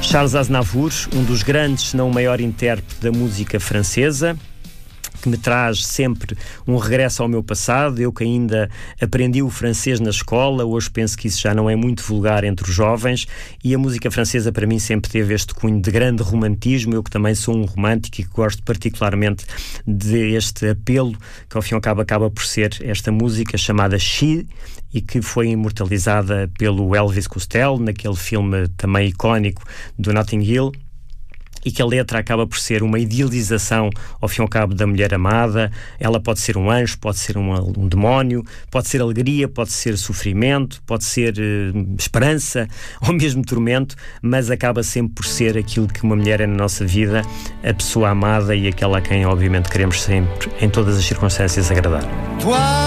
Charles Aznavour, um dos grandes, se não o maior intérprete da música francesa, que me traz sempre um regresso ao meu passado. Eu que ainda aprendi o francês na escola, hoje penso que isso já não é muito vulgar entre os jovens, e a música francesa para mim sempre teve este cunho de grande romantismo. Eu que também sou um romântico e que gosto particularmente deste apelo, que ao fim e ao cabo acaba por ser esta música chamada She, e que foi imortalizada pelo Elvis Costello naquele filme também icónico do Notting Hill, e que a letra acaba por ser uma idealização, ao fim e ao cabo, da mulher amada. Ela pode ser um anjo, pode ser um demónio, pode ser alegria, pode ser sofrimento, pode ser esperança ou mesmo tormento, mas acaba sempre por ser aquilo que uma mulher é na nossa vida, a pessoa amada e aquela a quem, obviamente, queremos sempre, em todas as circunstâncias, agradar.